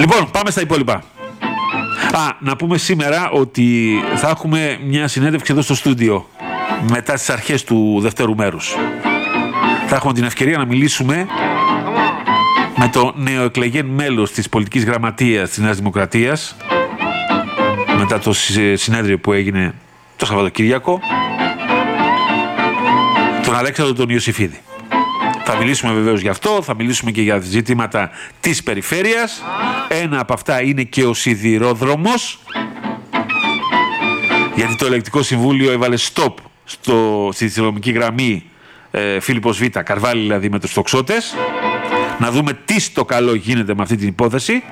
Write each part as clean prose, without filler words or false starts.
Λοιπόν, πάμε στα υπόλοιπα. Να πούμε σήμερα ότι θα έχουμε μια συνέντευξη εδώ στο στούντιο μετά τις αρχές του δευτέρου μέρους. Θα έχουμε την ευκαιρία να μιλήσουμε με το νεοεκλεγέν μέλος της πολιτικής γραμματείας της Νέας Δημοκρατίας μετά το συνέδριο που έγινε το Σαββατοκύριακο, τον Αλέξανδρο τον Ιωσήφιδη. Θα μιλήσουμε βεβαίως γι' αυτό, θα μιλήσουμε και για ζητήματα της περιφέρειας. Ένα από αυτά είναι και ο σιδηρόδρομος, γιατί το Ελεκτικό Συμβούλιο έβαλε stop στη σιδηροδρομική γραμμή Φίλιππος Β, Καρβάλι δηλαδή, με τους τοξότες. Να δούμε τι στο καλό γίνεται με αυτή την υπόθεση.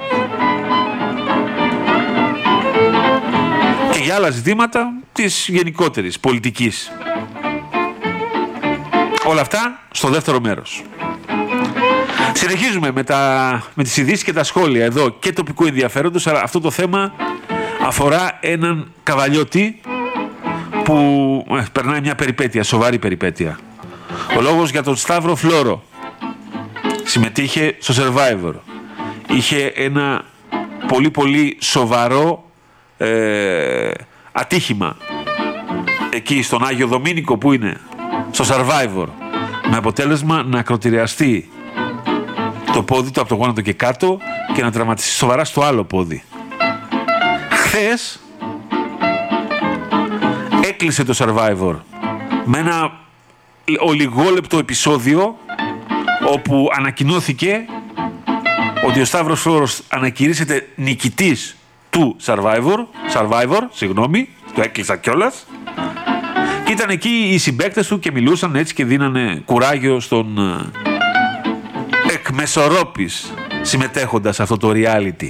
Και για άλλα ζητήματα της γενικότερης πολιτικής. Όλα αυτά στο δεύτερο μέρος. Συνεχίζουμε με τις ειδήσεις και τα σχόλια εδώ και τοπικού ενδιαφέροντος, αλλά αυτό το θέμα αφορά έναν καβαλιώτη που περνάει μια περιπέτεια, σοβαρή περιπέτεια. Ο λόγος για τον Σταύρο Φλόρο. Συμμετείχε στο Survivor. Είχε ένα πολύ σοβαρό ατύχημα εκεί στον Άγιο Δομήνικο που είναι, στο Survivor, με αποτέλεσμα να ακροτηριαστεί το πόδι του από το γόνατο και κάτω και να τραυματιστεί σοβαρά στο άλλο πόδι. Χθες έκλεισε το Survivor με ένα ολιγόλεπτο επεισόδιο όπου ανακοινώθηκε ότι ο Σταύρος Φλόρος ανακηρύσσεται νικητής του Survivor, το έκλεισα κιόλας. Και ήταν εκεί οι συμπαίκτες του και μιλούσαν έτσι και δίνανε κουράγιο στον εκμεσορόπης συμμετέχοντας σε αυτό το reality.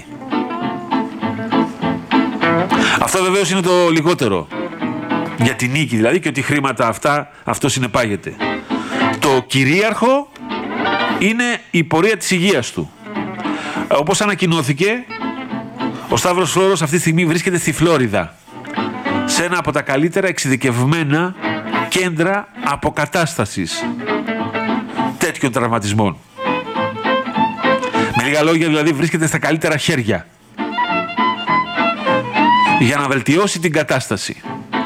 Αυτό βεβαίως είναι το λιγότερο για τη νίκη, δηλαδή, και ότι χρήματα αυτά αυτό συνεπάγεται. Το κυρίαρχο είναι η πορεία της υγείας του. Όπως ανακοινώθηκε, ο Σταύρος Φλόρος αυτή τη στιγμή βρίσκεται στη Φλόριδα, σε ένα από τα καλύτερα εξειδικευμένα κέντρα αποκατάστασης τέτοιων τραυματισμών. Με λίγα λόγια, δηλαδή, βρίσκεται στα καλύτερα χέρια για να βελτιώσει την κατάσταση.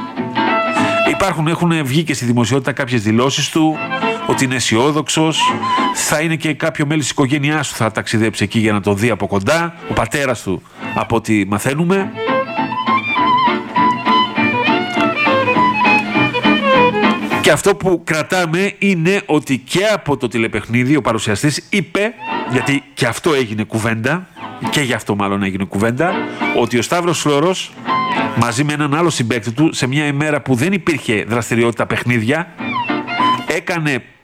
Έχουν βγει και στη δημοσιότητα κάποιες δηλώσεις του ότι είναι αισιόδοξος, θα είναι και κάποιο μέλος της οικογένειάς του θα ταξιδέψει εκεί για να το δει από κοντά, ο πατέρας του από ό,τι μαθαίνουμε. Και αυτό που κρατάμε είναι ότι και από το τηλεπαιχνίδι ο παρουσιαστής είπε, γιατί και αυτό έγινε κουβέντα, και γι' αυτό μάλλον έγινε κουβέντα, ότι ο Σταύρος Φλόρος μαζί με έναν άλλο συμπαίκτη του, σε μια ημέρα που δεν υπήρχε δραστηριότητα παιχνίδια, έκανε